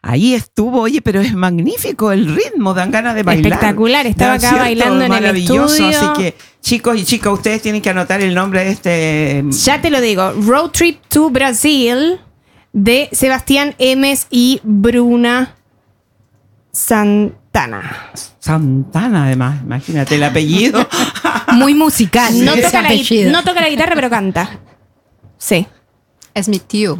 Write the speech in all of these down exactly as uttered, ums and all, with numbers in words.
ahí estuvo, oye, pero es magnífico el ritmo, dan ganas de bailar. Espectacular, estaba acá ¿cierto? bailando en el estudio. Así que, chicos y chicas, ustedes tienen que anotar el nombre de este... Ya te lo digo, Road Trip to Brazil, de Sebastián Emes y Bruna Santana. Santana, además, imagínate el apellido. Muy musical. No, Sí, toca la, apellido. no toca la guitarra, pero canta. Sí. Es mi tío.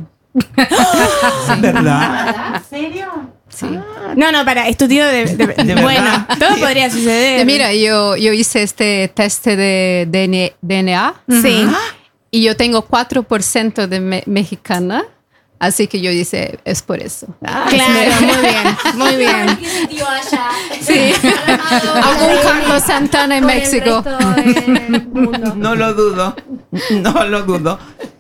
¿Verdad? ¿En serio? Sí. No, no, para, es tu tío de, de, ¿De bueno, verdad? todo podría suceder. Y mira, yo, yo hice este test de D N A Sí. y yo tengo cuatro por ciento de me- mexicana. Así que yo dice, es por eso. Claro, muy bien, muy bien. Tiene tío allá. Sí. Algún Carlos Santana en Por el México. resto del mundo. No lo dudo, no lo dudo.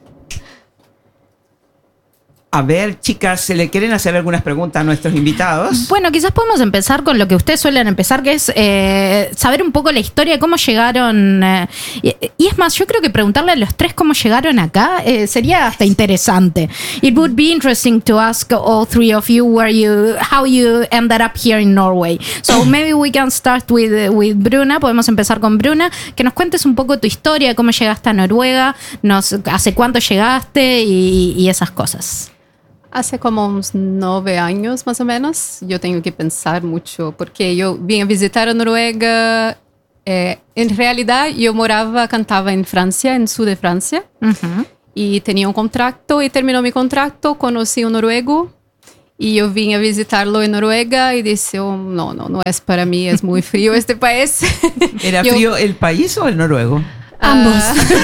A ver, chicas, ¿se le quieren hacer algunas preguntas a nuestros invitados? Bueno, quizás podemos empezar con lo que ustedes suelen empezar, que es eh, saber un poco la historia, cómo llegaron. Eh, y, y es más, yo creo que preguntarle a los tres cómo llegaron acá eh, sería hasta interesante. It would be interesting to ask all three of you where you, how you ended up here in Norway. So maybe we can start with, with Bruna. Podemos empezar con Bruna. Que nos cuentes un poco tu historia, cómo llegaste a Noruega, nos, hace cuánto llegaste y, y esas cosas. Hace como unos nueve años más o menos. Yo tengo que pensar mucho porque yo vine a visitar a Noruega. Eh, en realidad yo moraba, cantaba en Francia, en sur de Francia. Uh-huh. Y tenía un contrato y terminó mi contrato. Conocí un noruego y yo vine a visitarlo en Noruega y dije, oh, no, no, no es para mí, es muy frío este país. ¿Era Yo- frío el país o el noruego? Ambos.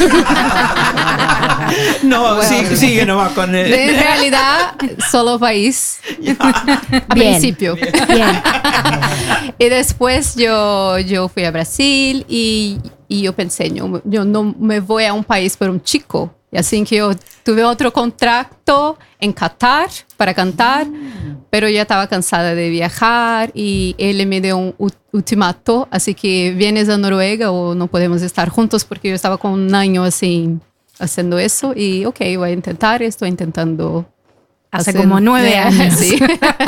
No, Bueno. sí, sigue nomás con el... En realidad, solo país. A Bien. principio. Bien. Y después yo, yo fui a Brasil y, y yo pensé, yo, yo no me voy a un país por un chico. Y así que yo tuve otro contrato en Qatar para cantar, pero ya estaba cansada de viajar y él me dio un u- ultimato, así que vienes a Noruega o no podemos estar juntos porque yo estaba con un año así haciendo eso y ok, voy a intentar, estoy intentando. Hace hacer- como nueve Yeah, años. sí.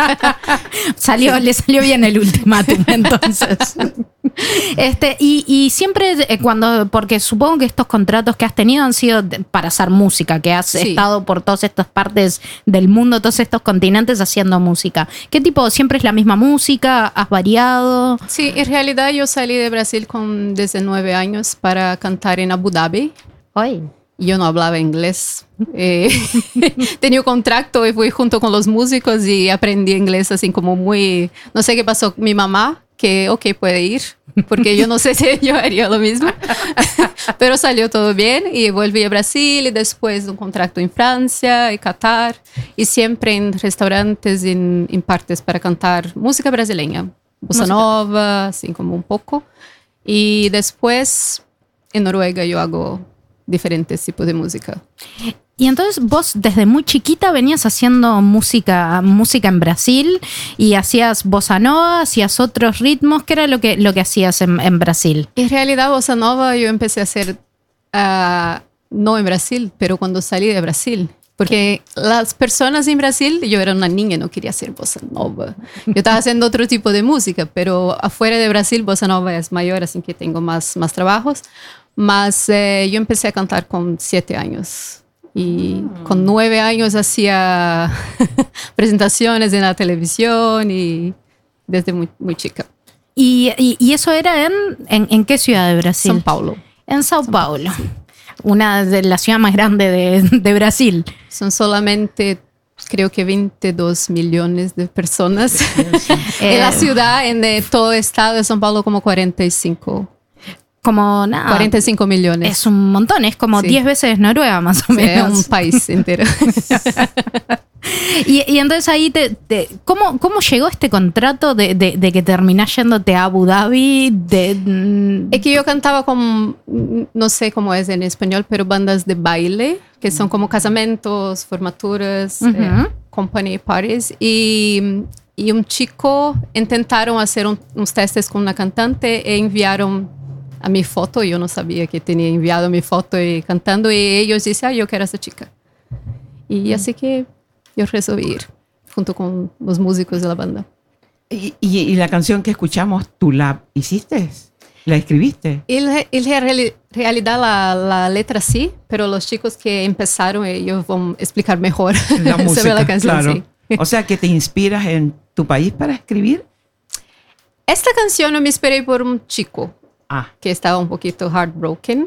Salió, le salió bien el ultimátum, entonces. Este, y, y siempre eh, cuando, porque supongo que estos contratos que has tenido han sido de- para hacer música, que has Sí. estado por todas estas partes del mundo, todos estos continentes haciendo música. ¿Qué tipo? ¿Siempre es la misma música? ¿Has variado? Sí, en realidad yo salí de Brasil con diecinueve años para cantar en Abu Dhabi. Hoy. Yo no hablaba inglés. Eh, tenía un contrato y fui junto con los músicos y aprendí inglés así como muy... No sé qué pasó. Mi mamá, que ok, puede ir, porque yo no sé si yo haría lo mismo. Pero salió todo bien y volví a Brasil y después un contrato en Francia y Qatar y siempre en restaurantes, en, en partes para cantar música brasileña. Bossa nova, así como un poco. Y después en Noruega yo hago diferentes tipos de música. Y entonces vos desde muy chiquita venías haciendo música, música en Brasil y hacías bossa nova, hacías otros ritmos. ¿Qué era lo que, lo que hacías en, en Brasil? En realidad, bossa nova yo empecé a hacer, uh, no en Brasil, pero cuando salí de Brasil. Porque las personas en Brasil, yo era una niña, no quería hacer bossa nova. Yo estaba haciendo otro tipo de música, pero afuera de Brasil, bossa nova es mayor, así que tengo más, más trabajos. Mas eh, yo empecé a cantar con siete años. Y mm. con nueve años hacía presentaciones en la televisión y desde muy, muy chica. ¿Y, y, y eso era en, en, en qué ciudad de Brasil? São Paulo. En Sao São Paulo. Paulo, sí. Una de las ciudades más grandes de, de Brasil. Son solamente, creo que veintidós millones de personas. Eh, en la ciudad, en de todo el estado de São Paulo, como cuarenta y cinco. Como nada. cuarenta y cinco millones. Es un montón, es como Sí. diez veces Noruega más o Sí, menos. es un país entero. y, y entonces ahí, te, te, ¿cómo, ¿cómo llegó este contrato de, de, de que terminás yéndote a Abu Dhabi? De, mm, Es que yo cantaba con, no sé cómo es en español, pero bandas de baile, que son como casamentos, formaturas, Uh-huh. eh, company parties. Y, y un chico intentaron hacer un, unos testes con una cantante e enviaron a mi foto. Yo no sabía que tenía enviado mi foto y cantando. Y ellos dicen, ah, yo quiero a esa chica. Y así que yo resolví ir. junto con los músicos de la banda. ¿Y, y, y la canción que escuchamos, tú la hiciste? ¿La escribiste? En reali- realidad la, la letra sí, pero los chicos que empezaron, ellos van a explicar mejor La música, sobre la canción. claro. Sí. O sea, que te inspiras en tu país para escribir. Esta canción yo me inspiré por un chico Ah, que estaba un poquito heartbroken.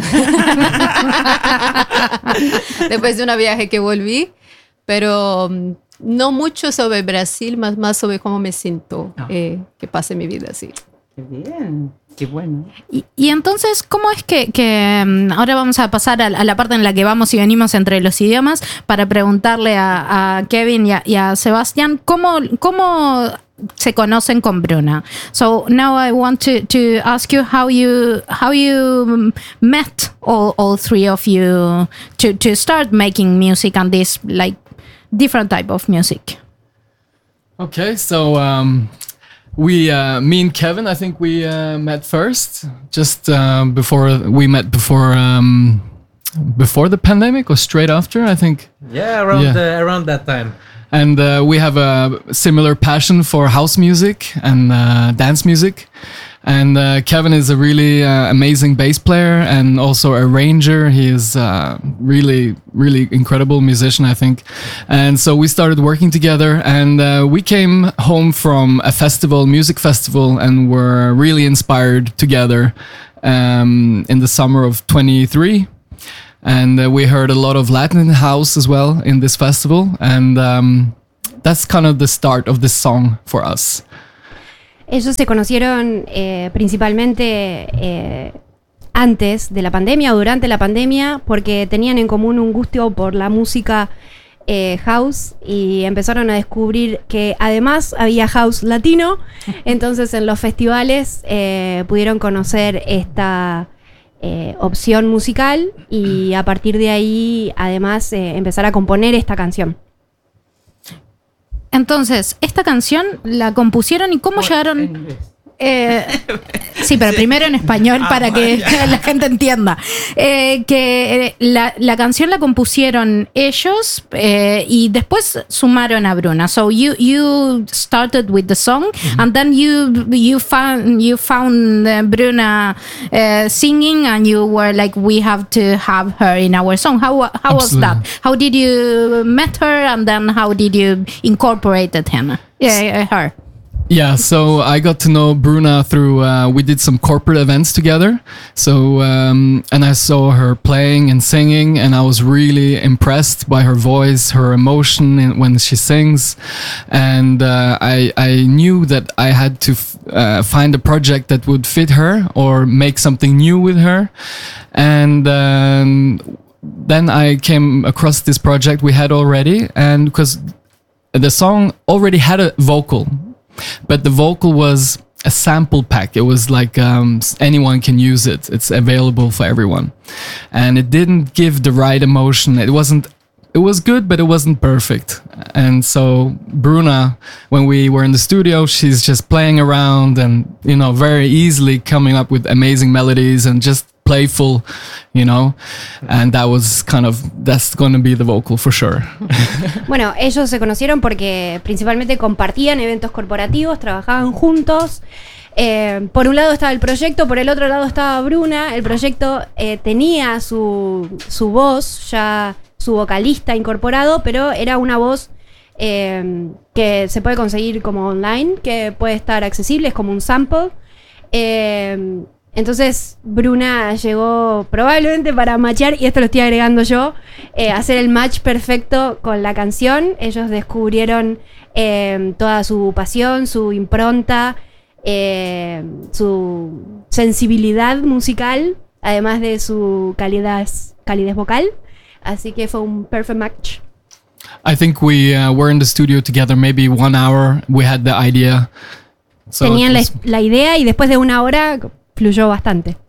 Después de una viaje que volví, pero um, no mucho sobre Brasil, más, más sobre cómo me siento, Ah. eh, que pase mi vida así. qué bien, qué bueno. Y, y entonces, ¿cómo es que, que mm, ahora vamos a pasar a, a la parte en la que vamos y venimos entre los idiomas para preguntarle a, a Kevin y a, y a Sebastián cómo, cómo se conocen con Bruna? So now I want to, to ask you how you how you met all, all three of you to, to start making music and this like different type of music. Okay, so um, we, uh, me and Kevin, I think we uh, met first, just uh, before we met before um, before the pandemic or straight after, I think. Yeah, around Yeah. The, around that time. And uh, we have a similar passion for house music and uh, dance music. And uh, Kevin is a really uh, amazing bass player and also arranger. He is uh, really, really incredible musician, I think. And so we started working together, and uh, we came home from a festival, music festival, and were really inspired together um, in the summer of twenty-three. And uh, we heard a lot of Latin house as well in this festival. And um, that's kind of the start of this song for us. Ellos se conocieron eh, principalmente eh, antes de la pandemia o durante la pandemia porque tenían en común un gusto por la música eh, house y empezaron a descubrir que además había house latino. Entonces en los festivales eh, pudieron conocer esta eh, opción musical y a partir de ahí además eh, empezar a componer esta canción. Entonces, esta canción la compusieron y cómo llegaron. En inglés. Eh, sí, pero primero en español Ah, para que vaya. la gente entienda. Eh, que eh, la, la canción la compusieron ellos eh, y después sumaron a Bruna. So you you started with the song and then you you found you found uh, Bruna uh, singing and you were like, we have to have her in our song. How how was Absolutely. that? How did you met her and then how did you incorporated him? Yeah, her. Yeah, so I got to know Bruna through, uh, we did some corporate events together. So, um, and I saw her playing and singing, and I was really impressed by her voice, her emotion in, when she sings. And uh, I, I knew that I had to f- uh, find a project that would fit her or make something new with her. And um, then I came across this project we had already, and because the song already had a vocal. But the vocal was a sample pack. It was like um, s- anyone can use it. It's available for everyone. And it didn't give the right emotion. It wasn't, it was good, but it wasn't perfect. And so Bruna, when we were in the studio, she's just playing around and, you know, very easily coming up with amazing melodies and just playful, you know, and that was kind of, that's going to be the vocal for sure. Bueno, ellos se conocieron porque principalmente compartían eventos corporativos, trabajaban juntos. Eh, por un lado estaba el proyecto, por el otro lado estaba Bruna. El proyecto eh, tenía su, su voz, ya su vocalista incorporado, pero era una voz eh, que se puede conseguir como online, que puede estar accesible, es como un sample. Eh, Entonces Bruna llegó probablemente para matchar, y esto lo estoy agregando yo, eh, hacer el match perfecto con la canción. Ellos descubrieron eh, toda su pasión, su impronta, eh, su sensibilidad musical, además de su calidez, calidez vocal. Así que fue un perfect match. I think we uh, were in the studio together maybe one hour. We had the idea. So it Tenían la, was- la idea y después de una hora fluyó bastante.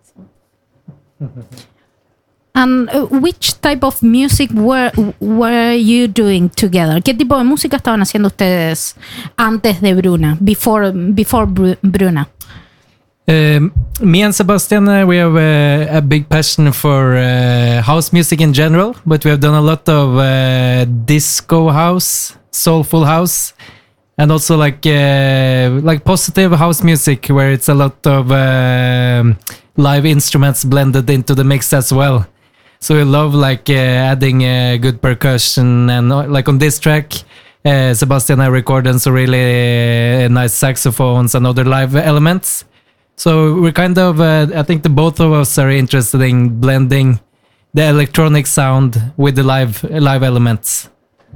And uh, which type of music were were you doing together? ¿Qué tipo de música estaban haciendo ustedes antes de Bruna? Before before Bru- Bruna. Um, me and Sebastian, uh, we have uh, a big passion for uh, house music in general, but we have done a lot of uh, disco house soulful house, and also like uh, like positive house music where it's a lot of uh, live instruments blended into the mix as well. So we love like uh, adding uh, good percussion, and uh, like on this track, uh, Sebastian and I recorded some really uh, nice saxophones and other live elements. So we're kind of, uh, I think the both of us are interested in blending the electronic sound with the live live elements.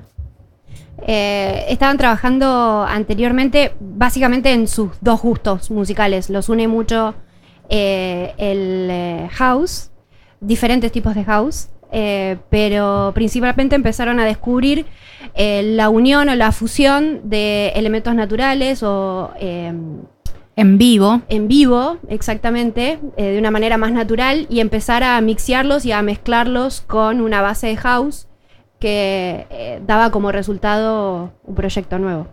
Eh, estaban trabajando anteriormente básicamente en sus dos gustos musicales. Los une mucho eh, el eh, house, diferentes tipos de house, eh, pero principalmente empezaron a descubrir eh, la unión o la fusión de elementos naturales o eh, En vivo. en vivo, exactamente, eh, de una manera más natural, y empezar a mixearlos y a mezclarlos con una base de house que eh, daba como resultado un proyecto nuevo.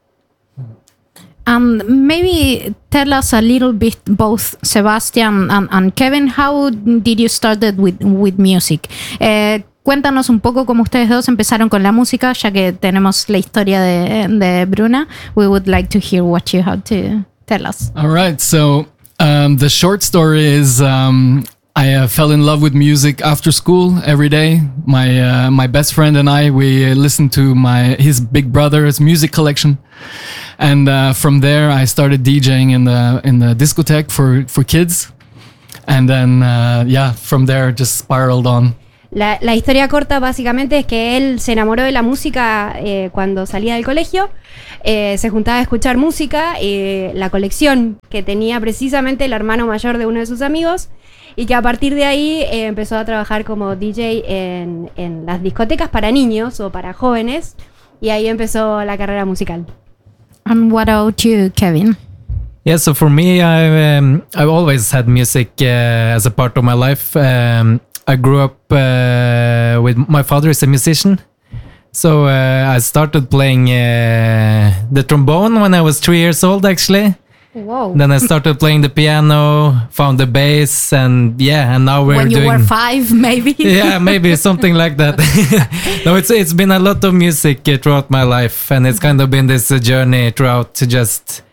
And maybe tell us a little bit, both Sebastian and, and Kevin, how did you started with, with music? Eh, cuéntanos un poco cómo ustedes dos empezaron con la música, ya que tenemos la historia de, de Bruna. We would like to hear what you have to tell us. All right. So um, the short story is um, I uh, fell in love with music after school every day. My uh, my best friend and I, we uh, listened to my his big brother's music collection, and uh, from there I started DJing in the in the discotheque for for kids, and then uh, yeah, from there just spiraled on. La, la historia corta básicamente es que él se enamoró de la música eh, cuando salía del colegio, eh, se juntaba a escuchar música, eh, la colección que tenía precisamente el hermano mayor de uno de sus amigos, y que a partir de ahí eh, empezó a trabajar como D J en, en las discotecas para niños o para jóvenes, y ahí empezó la carrera musical. And what about you, Kevin? Yeah, so for me, I've, um, I've always had music uh, as a part of my life. Um, I grew up uh, with my father is a musician. So uh, I started playing uh, the trombone when I was three years old, actually. Wow. Then I started playing the piano, found the bass, and yeah, and now we're When you doing... were five, maybe? Yeah, maybe something like that. No, it's it's been a lot of music uh, throughout my life, and it's kind of been this uh, journey throughout to just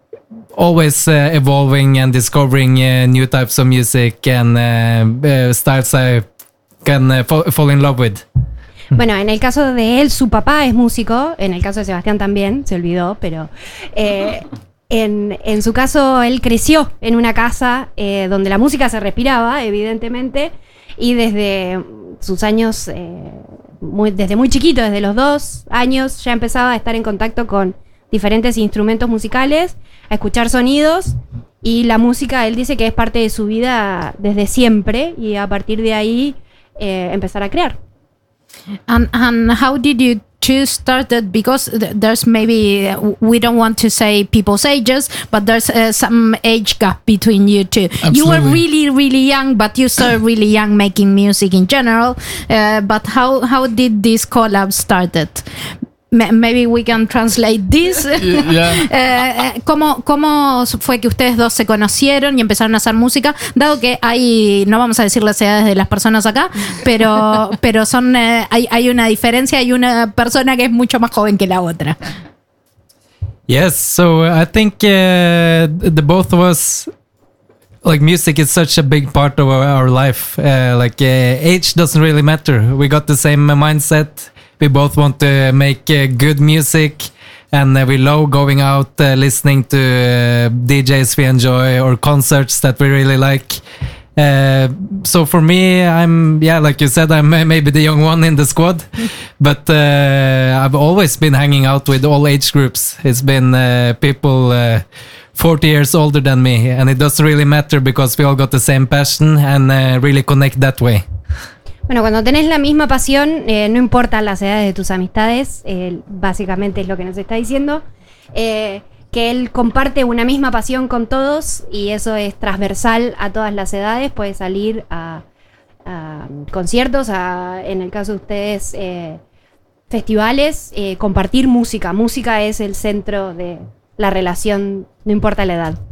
always uh, evolving and discovering uh, new types of music and uh, uh, styles I can uh, fall, fall in love with. Bueno, en el caso de él, su papá es músico, en el caso de Sebastián también, se olvidó, pero eh, en, en su caso él creció en una casa eh, donde la música se respiraba, evidentemente, y desde sus años, eh, muy, desde muy chiquito, desde los dos años, ya empezaba a estar en contacto con diferentes instrumentos musicales, a escuchar sonidos, y la música, él dice que es parte de su vida desde siempre, y a partir de ahí eh, empezar a crear. And and how did you two started? Because th- there's maybe uh, we don't want to say people's ages, but there's uh, some age gap between you two. You were Absolutely. really really young, but you started really young making music in general. Uh, but how how did this collab started? M- Maybe we can translate this. Yeah. Eh, ¿cómo, ¿Cómo fue que ustedes dos se conocieron y empezaron a hacer música? Dado que hay, no vamos a decir las edades de las personas acá, pero, pero son, eh, hay, hay una diferencia, hay una persona que es mucho más joven que la otra. Yes, so I think uh, the both of us, like music is such a big part of our, our life. Uh, like uh, age doesn't really matter. We got the same uh, mindset. We both want to make uh, good music, and uh, we love going out, uh, listening to uh, D Js we enjoy or concerts that we really like. Uh, so for me, I'm, yeah, like you said, I'm uh, maybe the young one in the squad, but uh, I've always been hanging out with all age groups. It's been uh, people uh, forty years older than me, and it doesn't really matter because we all got the same passion and uh, really connect that way. Bueno, cuando tenés la misma pasión, eh, no importan las edades de tus amistades, eh, básicamente es lo que nos está diciendo, eh, que él comparte una misma pasión con todos, y eso es transversal a todas las edades. Puede salir a, a conciertos, a, en el caso de ustedes, eh, festivales, eh, compartir música. Música es el centro de la relación, no importa la edad.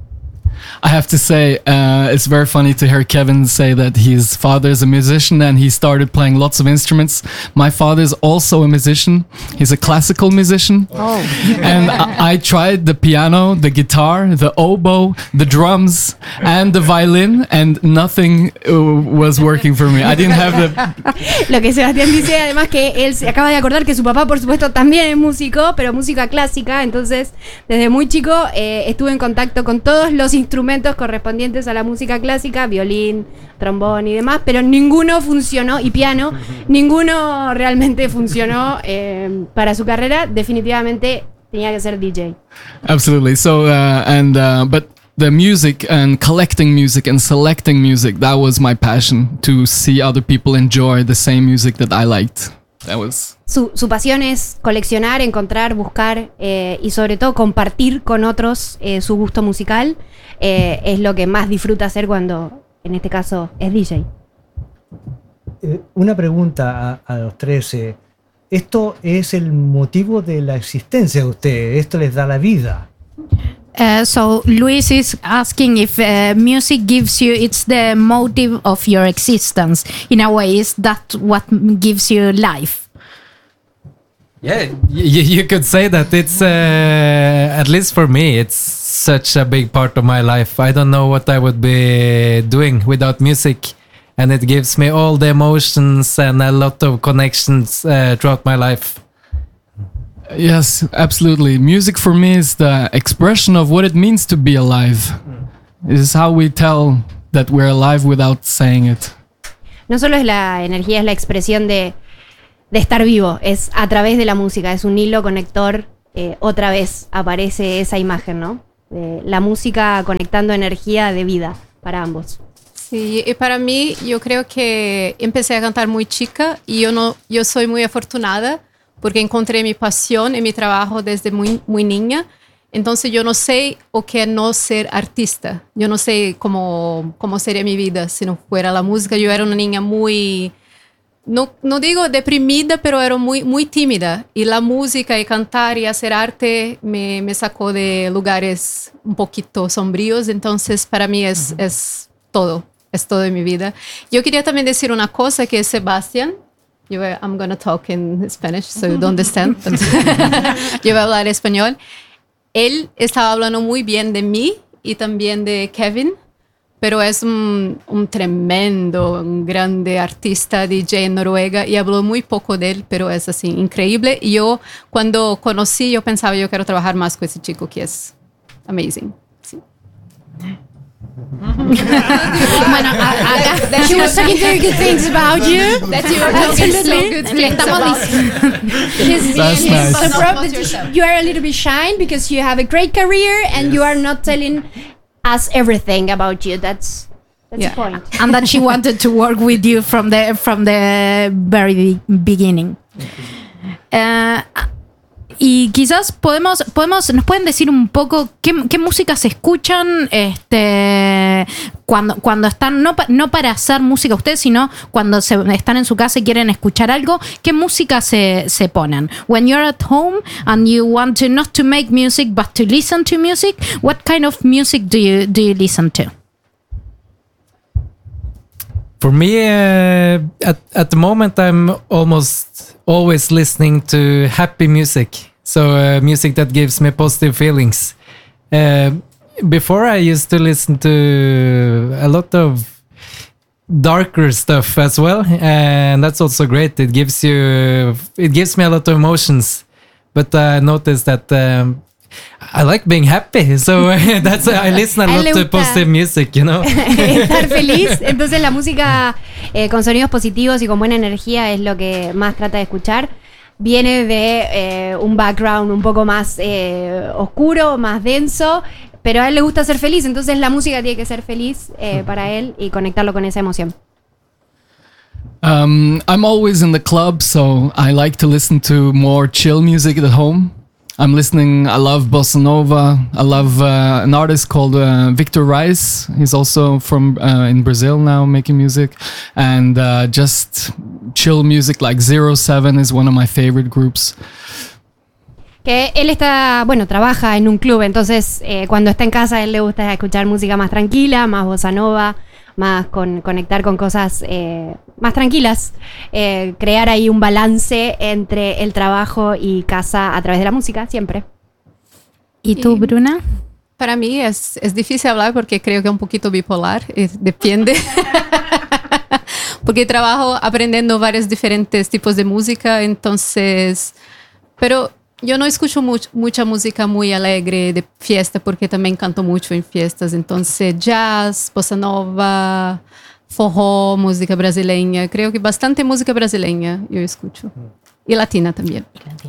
I have to say, uh, it's very funny to hear Kevin say that his father is a musician and he started playing lots of instruments. My father is also a musician. He's a classical musician. Oh. And I, I tried the piano, the guitar, the oboe, the drums, and the violin, and nothing uh, was working for me. I didn't have the... Lo que Sebastián dice además que él se acaba de acordar que su papá, por supuesto, también es músico, pero música clásica. Entonces, desde muy chico eh, estuve en contacto con todos los instrumentos correspondientes a la música clásica, violín, trombón y demás, pero ninguno funcionó, y piano, ninguno realmente funcionó eh, para su carrera. Definitivamente tenía que ser D J. Absolutely. So, uh, and, uh, but the music and collecting music and selecting music, that was my passion, to see other people enjoy the same music that I liked. That was... Su, su pasión es coleccionar, encontrar, buscar eh, y sobre todo compartir con otros eh, su gusto musical. Eh, es lo que más disfruta hacer cuando, en este caso, es D J. Eh, una pregunta a, a los tres. Eh, ¿Esto es el motivo de la existencia de ustedes? ¿Esto les da la vida? Uh, so Luis is asking if uh, music gives you, it's the motive of your existence. In a way, is that what gives you life? Yeah, y- you could say that. It's, uh, at least for me, it's such a big part of my life. I don't know what I would be doing without music. And it gives me all the emotions and a lot of connections uh, throughout my life. Yes, absolutely. Music for me is the expression of what it means to be alive. It is how we tell that we're alive without saying it. No solo es la energía, es la expresión de, de estar vivo, es a través de la música, es un hilo conector. Eh, otra vez aparece esa imagen, ¿no? De la música conectando energía de vida para ambos. Sí, y para mí, yo creo que empecé a cantar muy chica y yo, no, yo soy muy afortunada porque encontré mi pasión en mi trabajo desde muy, muy niña. Entonces yo no sé o qué no ser artista. Yo no sé cómo, cómo sería mi vida si no fuera la música. Yo era una niña muy, no, no digo deprimida, pero era muy, muy tímida. Y la música y cantar y hacer arte me, me sacó de lugares un poquito sombríos. Entonces para mí es, uh-huh. es todo, es todo en mi vida. Yo quería también decir una cosa que es Sebastián. Yo, I'm going to talk in Spanish, so you don't understand. Yo voy a hablar español. Él estaba hablando muy bien de mí y también de Kevin, pero es un, un tremendo, un grande artista, D J en Noruega, y habló muy poco de él, pero es así, increíble. Y yo, cuando conocí, yo pensaba, yo quiero trabajar más con ese chico que es amazing. Sí. Bueno, a- acá She was talking very good things about you. That you were talking so Absolutely. good le things estamos about diciendo. He's- That's he's- nice. the Not problem about that yourself. you are a little bit shy because you have a great career and you are not telling us everything about you. That's that's Yeah. the point. And that she wanted to work with you from the from the very beginning. Eh, y quizás podemos, podemos, nos pueden decir un poco qué, qué música se escuchan este, cuando, cuando están, no, pa- no para hacer música ustedes, sino cuando se, están en su casa y quieren escuchar algo, qué música se, se ponen. When you're at home and you want to not to make music but to listen to music, what kind of music do you, do you listen to? For me, uh, at at the moment, I'm almost always listening to happy music. So uh, music that gives me positive feelings. Uh, before, I used to listen to a lot of darker stuff as well, and that's also great. It gives you, it gives me a lot of emotions. But I noticed that um, I like being happy, so uh, that's I listen a A él lot le to gusta. positive music, you know. Estar feliz. Entonces la música eh, con sonidos positivos y con buena energía es lo que más trata de escuchar. Viene de eh, un background un poco más eh, oscuro, más denso, pero a él le gusta ser feliz, entonces la música tiene que ser feliz eh, para él y conectarlo con esa emoción. Um, I'm always in the club, so I like to listen to more chill music at home. I'm listening, I love bossa nova. I love uh, an artist called uh, Victor Reis. He's also from uh, in Brazil now, making music. And uh, just chill music like Zero Seven is one of my favorite groups. Que él está, bueno, trabaja en un club, entonces eh, cuando está en casa a él le gusta escuchar música más tranquila, más bossa nova, más con conectar con cosas eh, más tranquilas, eh, crear ahí un balance entre el trabajo y casa a través de la música, siempre. ¿Y tú, Y- Bruna? Para mí es, es difícil hablar porque creo que es un poquito bipolar, eh, depende. Porque trabajo aprendiendo varios diferentes tipos de música, entonces, pero yo no escucho much- mucha música muy alegre de fiesta porque también canto mucho en fiestas, entonces jazz, bossa nova, forró, música brasileña, creo que bastante música brasileña yo escucho. Y latina también.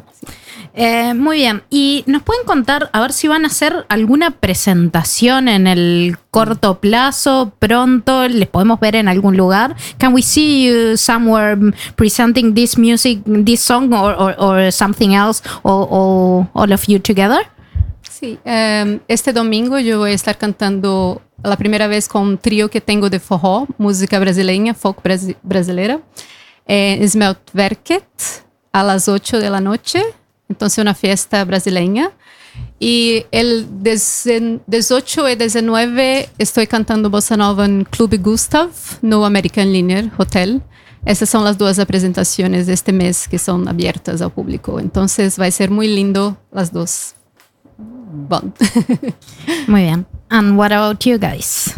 Eh, muy bien. ¿Y nos pueden contar, a ver si van a hacer alguna presentación en el corto plazo, pronto? ¿Les podemos ver en algún lugar? Can we see you somewhere presenting this music, this song, or, or, or something else, or, or all of you together? Sí, eh, este domingo yo voy a estar cantando la primera vez con un trío que tengo de forró, música brasileña, folk brasi- brasileira, eh, Smeltwerket, a las ocho de la noche, entonces una fiesta brasileña. Y el dieciocho y diecinueve estoy cantando bossa nova en Club Gustav, no American Linear Hotel. Esas son las dos presentaciones de este mes que son abiertas al público. Entonces va a ser muy lindo las dos. Bon. Muy bien. And what about you guys?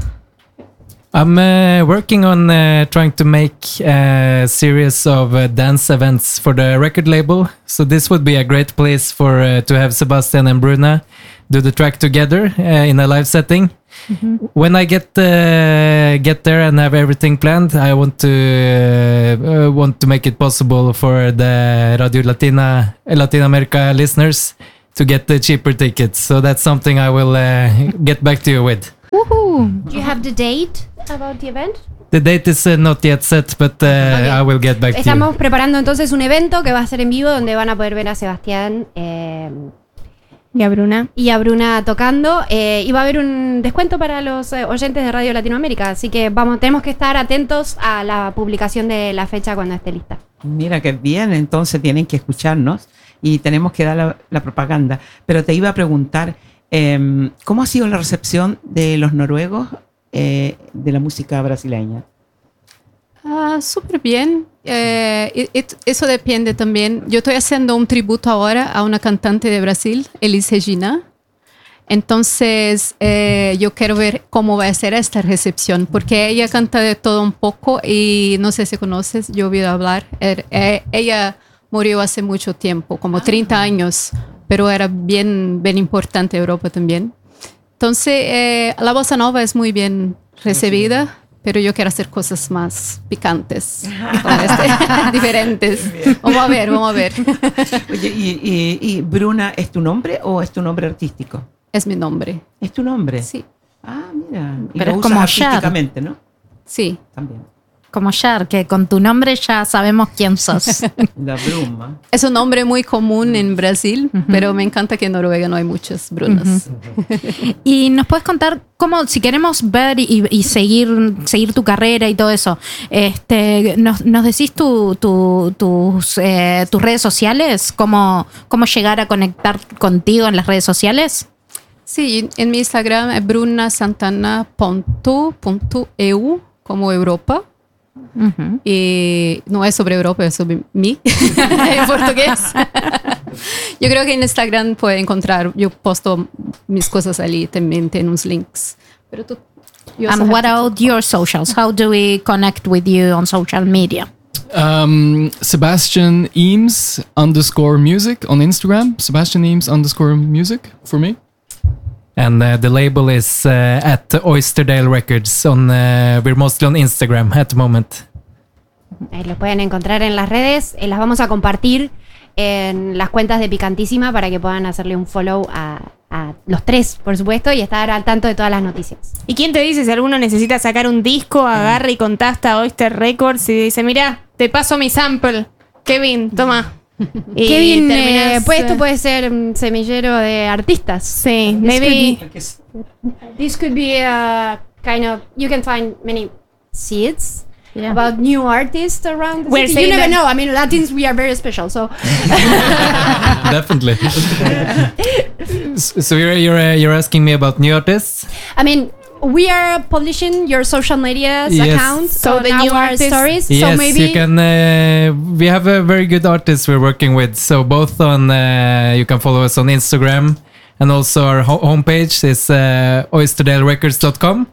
I'm uh, working on uh, trying to make a series of uh, dance events for the record label. So this would be a great place for uh, to have Sebastian and Bruna do the track together uh, in a live setting. When I get uh, get there and have everything planned, I want to uh, uh, want to make it possible for the Radio Latina Latin America listeners to get the cheaper tickets. So that's something I will uh, get back to you with. Do you have the date about the event? The date is uh, not yet set, but uh, I will get back to Estamos you. preparando entonces un evento que va a ser en vivo donde van a poder ver a Sebastián eh, Y a Bruna. y a Bruna tocando, eh, y va a haber un descuento para los eh, oyentes de Radio Latinoamérica, así que vamos, tenemos que estar atentos a la publicación de la fecha cuando esté lista. Mira qué bien, entonces tienen que escucharnos y tenemos que dar la, la propaganda. Pero te iba a preguntar, eh, ¿cómo ha sido la recepción de los noruegos eh, de la música brasileña? Ah, súper bien. Eh, y- y eso depende también. Yo estoy haciendo un tributo ahora a una cantante de Brasil, Elis Regina. Entonces, eh, yo quiero ver cómo va a ser esta recepción, porque ella canta de todo un poco y no sé si conoces, yo he oído hablar. Er- eh, ella murió hace mucho tiempo, como treinta años, pero era bien, bien importante en Europa también. Entonces, eh, la bossa nova es muy bien recibida, pero yo quiero hacer cosas más picantes, con este, diferentes. Vamos a ver, vamos a ver. Oye, y, y- y Bruna, ¿es tu nombre o es tu nombre artístico? Es mi nombre. ¿Es tu nombre? Sí, Ah, mira. Y Pero lo es usas como Cher. artísticamente, ¿no? sí. También. Como Cher, que con tu nombre ya sabemos quién sos. La Bruma. Es un nombre muy común en Brasil, pero me encanta que en Noruega no hay muchas Brunas. Y nos puedes contar cómo, si queremos ver y, y seguir, seguir tu carrera y todo eso, este, nos, nos decís tu, tu- tus, eh, tus redes sociales, cómo, cómo llegar a conectar contigo en las redes sociales. Sí, en mi Instagram es brunasantana punto e u, como Europa. Ujú. Y no es sobre Europa, es sobre mí, en portugués. Yo creo que en Instagram puede encontrar, yo posto mis cosas allí, también tiene unos links. Pero tú, you also And have what to- about your socials? How do we connect with you on social media? Um, Sebastian Eames underscore music on Instagram. Sebastian Eames underscore music for me. And uh, the label is uh, at Oysterdale Records. On uh, we're mostly on Instagram at the moment. Ahí lo pueden encontrar en las redes, eh, las vamos a compartir en las cuentas de Picantísima para que puedan hacerle un follow a, a los tres, por supuesto, y estar al tanto de todas las noticias. ¿Y quién te dice si alguno necesita sacar un disco, agarra y contacta a Oyster Records y dice, mira, te paso mi sample. Kevin, toma. Y Kevin, terminás, eh, pues esto eh, puede ser un semillero de artistas. Sí, This maybe. could be- This could be a kind of, you can find many seeds Yeah. about new artists around the We're city. You saying never that- know. I mean, Latins, we are very special. So Definitely. S- so you're you're uh, you're asking me about new artists? I mean, we are publishing your social media Yes. accounts, So on the new our artists- stories. Yes, so maybe you can. Uh, we have a very good artists we're working with. So both on uh, you can follow us on Instagram, and also our ho- homepage is uh, oysterdale records dot com.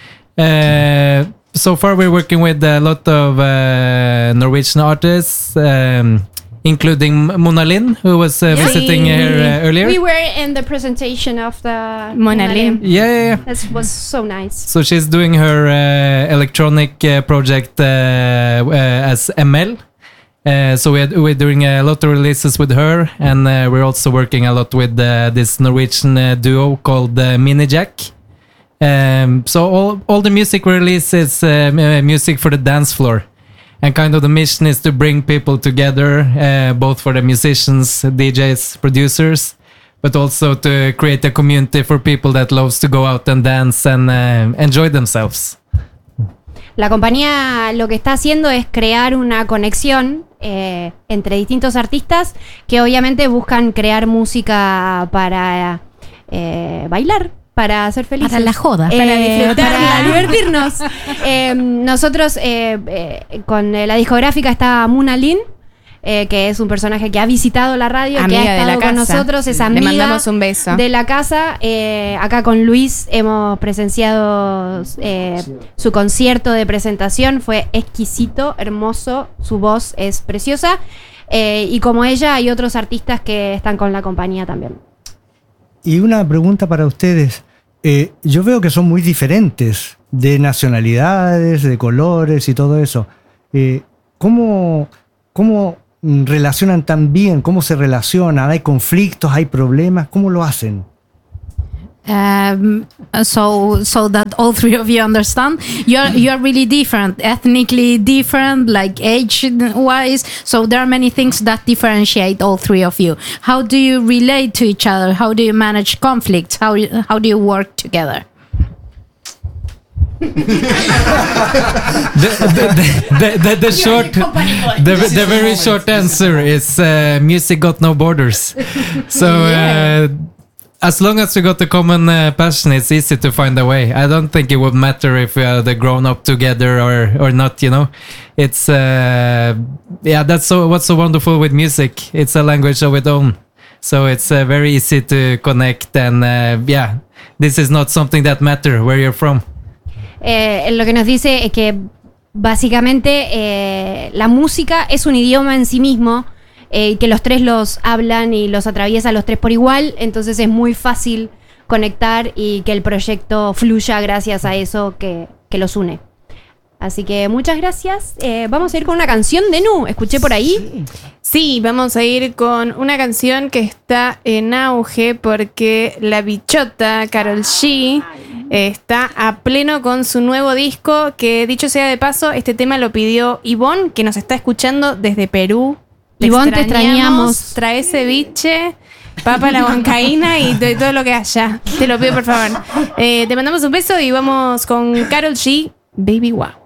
Uh, so far, we're working with a lot of uh, Norwegian artists, um, including Mona Lin, who was uh, Yeah. visiting here uh, earlier. we were in the presentation of the Mona Lin. yeah, yeah, yeah. That was so nice. So she's doing her uh, electronic uh, project uh, uh, as M L. Uh, so we're, we're doing a lot of releases with her, and uh, we're also working a lot with uh, this Norwegian uh, duo called uh, Mini Jack. Um, so all, all the music we release is uh, m- uh, music for the dance floor. And kind of the mission is to bring people together, uh, both for the musicians, D Js, producers, but also to create a community for people that loves to go out and dance and uh, enjoy themselves. La compañía lo que está haciendo es crear una conexión eh, entre distintos artistas que obviamente buscan crear música para eh, bailar, para ser felices. Para la joda. Eh, Para disfrutar. para divertirnos. Eh, nosotros eh, eh, con eh, la discográfica está Mona Lin, eh, que es un personaje que ha visitado la radio, Amiga que ha de estado la con casa. nosotros, es Le amiga mandamos un beso. de la casa. Eh, acá con Luis hemos presenciado eh, su concierto de presentación, fue exquisito, hermoso, su voz es preciosa. Eh, y como ella hay otros artistas que están con la compañía también. Y una pregunta para ustedes. Eh, yo veo que son muy diferentes de nacionalidades, de colores y todo eso. Eh, ¿cómo, ¿Cómo mm, relacionan tan bien? ¿Cómo se relacionan? ¿Hay conflictos? ¿Hay problemas? ¿Cómo lo hacen? Um, so so that all three of you understand, you're you're really different, ethnically different, like age wise. So there are many things that differentiate all three of you. How do you relate to each other? How do you manage conflicts? How how do you work together? the, the, the, the, the short, the, the very short answer is uh, music got no borders. So uh, as long as we got the common uh, passion, it's easy to find a way. I don't think it would matter if we are the grown up together or or not. You know, it's uh, yeah. That's so what's so wonderful with music. It's a language of its own. So it's uh, very easy to connect, and uh, yeah, this is not something that matter where you're from. Eh, lo que nos dice es que básicamente eh, la música es un idioma en sí mismo, eh, que los tres los hablan y los atraviesa los tres por igual, entonces es muy fácil conectar y que el proyecto fluya gracias a eso que, que los une. Así que muchas gracias. Eh, vamos a ir con una canción de Nu. Escuché por ahí. Sí, vamos a ir con una canción que está en auge porque la bichota Karol G eh, está a pleno con su nuevo disco, que dicho sea de paso, este tema lo pidió Ivonne, que nos está escuchando desde Perú. Ivonne, te extrañamos. Trae ceviche, papa a la huancaína y de todo lo que haya. Te lo pido, por favor. Eh, te mandamos un beso y vamos con Karol G, Baby Wow.